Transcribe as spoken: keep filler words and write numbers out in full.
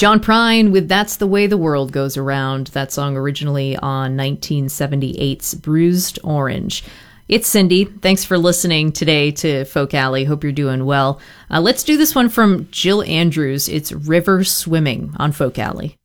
John Prine with That's the Way the World Goes Around. That song originally on nineteen seventy-eight's Bruised Orange. It's Cindy. Thanks for listening today to Folk Alley. Hope you're doing well. Uh, let's do this one from Jill Andrews. It's River Swimming on Folk Alley.